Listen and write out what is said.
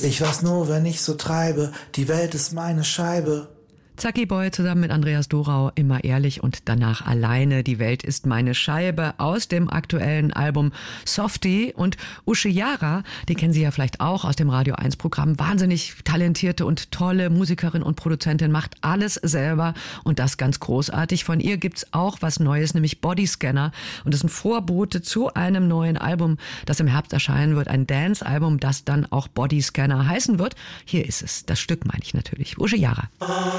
Ich weiß nur, wenn ich so treibe, die Welt ist meine Scheibe. Zacki Boy zusammen mit Andreas Dorau, immer ehrlich und danach alleine. Die Welt ist meine Scheibe aus dem aktuellen Album Softie. Und Uschi Jara, die kennen Sie ja vielleicht auch aus dem Radio 1 Programm. Wahnsinnig talentierte und tolle Musikerin und Produzentin, macht alles selber und das ganz großartig. Von ihr gibt's auch was Neues, nämlich Bodyscanner. Und das ist ein Vorbote zu einem neuen Album, das im Herbst erscheinen wird. Ein Dance-Album, das dann auch Bodyscanner heißen wird. Hier ist es. Das Stück meine ich natürlich. Uschi Jara.